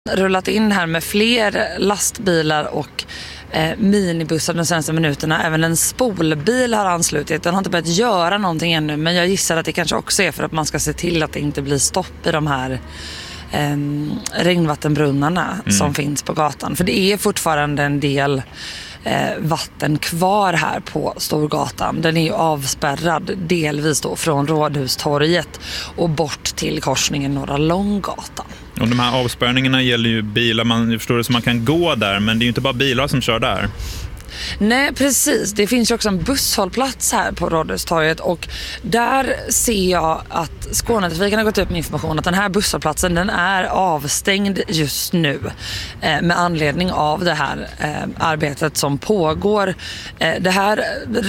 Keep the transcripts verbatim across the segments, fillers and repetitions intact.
rullat in här med fler lastbilar och eh, minibussar de senaste minuterna. Även en spolbil har anslutit. Den har inte börjat göra någonting ännu, men jag gissar att det kanske också är för att man ska se till att det inte blir stopp i de här eh, regnvattenbrunnarna mm. som finns på gatan. För det är fortfarande en del eh, vatten kvar här på Storgatan. Den är ju avspärrad delvis då från Rådhustorget och bort till korsningen Norra Långgatan. Och de här avspärrningarna gäller ju bilar, man förstår det, så man kan gå där, men det är ju inte bara bilar som kör där. Nej, precis. Det finns ju också en busshållplats här på Rådhustorget och där ser jag att Skånetrafiken har gått ut med information att den här busshållplatsen den är avstängd just nu eh, med anledning av det här eh, arbetet som pågår. Eh, det här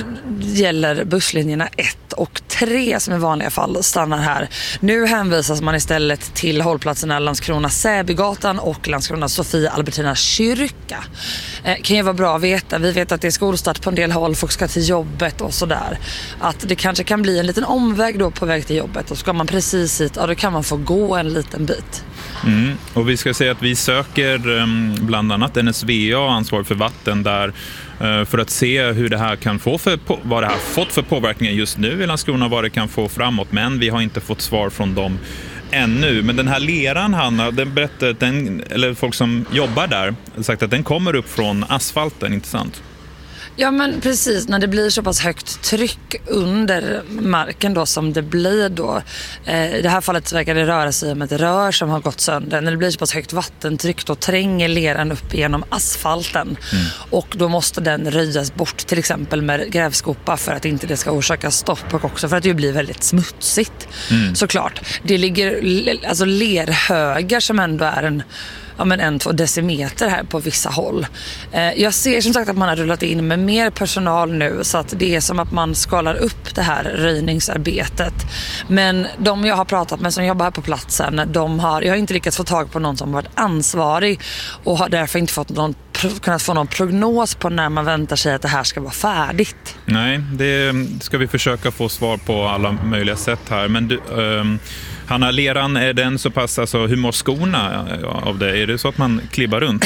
gäller busslinjerna ett och tre som i vanliga fall stannar här. Nu hänvisas man istället till hållplatserna Landskrona Säbygatan och Landskrona Sofia Albertina kyrka. Eh, kan ju vara bra att veta. Vi vet att det är skolstart på en del håll, folk ska till jobbet och sådär. Att det kanske kan bli en liten omväg då på väg till jobbet och ska man precis hit, ja då kan man få gå en liten bit. Mm. Och vi ska säga att vi söker um, bland annat N S V A ansvar för vatten där uh, för att se hur det här kan få för, på, vad det här fått för påverkningar just nu i Landskrona, vad det kan få framåt, men vi har inte fått svar från dem ännu. Men den här leran, Hanna, den berättade, den, eller folk som jobbar där har sagt att den kommer upp från asfalten, inte sant? Ja men precis, när det blir så pass högt tryck under marken då som det blir då. Eh, I det här fallet verkar det röra sig om ett rör som har gått sönder. När det blir så pass högt vattentryck då tränger leran upp genom asfalten. Mm. Och då måste den röjas bort till exempel med grävskopa för att inte det ska orsaka stopp och också för att det blir väldigt smutsigt. Mm. Såklart. Det ligger alltså lerhögar som ändå är en ja, men en, två decimeter här på vissa håll. Eh, jag ser som sagt att man har rullat in med mer personal nu så att det är som att man skalar upp det här röjningsarbetet. Men de jag har pratat med som jobbar här på platsen, de har, jag har inte lyckats få tag på någon som har varit ansvarig och har därför inte fått någon, kunnat få någon prognos på när man väntar sig att det här ska vara färdigt. Nej, det ska vi försöka få svar på alla möjliga sätt här. Men du... Um... Hanna, leran, är den så pass, alltså, hur mår skorna av det? Är det så att man klibbar runt?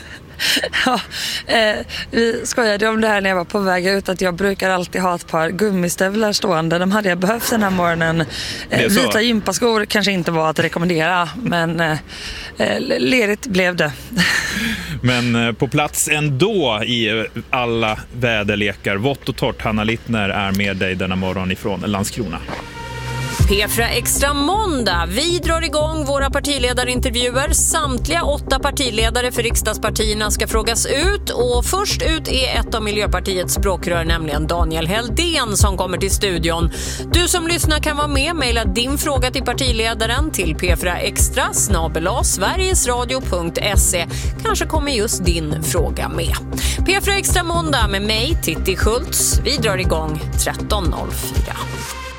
Ja, eh, vi skojade om det här när jag var på väg ut att jag brukar alltid ha ett par gummistövlar stående. De hade jag behövt den här morgonen. Eh, vita gympaskor kanske inte var att rekommendera, men eh, lerigt blev det. Men eh, på plats ändå i alla väderlekar. Vått och torrt, Hanna Littner är med dig denna morgon ifrån Landskrona. P fyra Extra måndag. Vi drar igång våra partiledarintervjuer. Samtliga åtta partiledare för riksdagspartierna ska frågas ut. Och först ut är ett av Miljöpartiets språkrör, nämligen Daniel Heldén, som kommer till studion. Du som lyssnar kan vara med. Maila din fråga till partiledaren till p fyra extra snabel-a sverigesradio punkt se. Kanske kommer just din fråga med. P fyra Extra måndag med mig, Titti Schultz. Vi drar igång tretton noll fyra.